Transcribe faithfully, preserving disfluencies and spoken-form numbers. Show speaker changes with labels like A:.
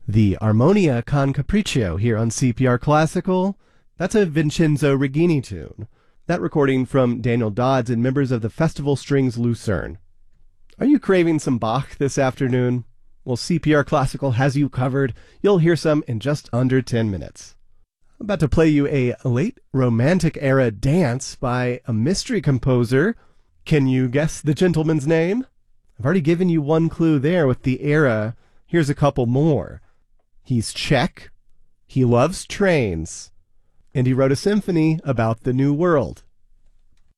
A: The Armonia con Capriccio here on C P R Classical. That's a Vincenzo Reggini tune. That recording from Daniel Dodds and members of the Festival Strings Lucerne. Are you craving some Bach this afternoon? Well, C P R Classical has you covered. You'll hear some in just under ten minutes. I'm about to play you a late Romantic era dance by a mystery composer. Can you guess the gentleman's name? I've already given you one clue there with the era. Here's a couple more. He's Czech, he loves trains, and he wrote a symphony about the New World.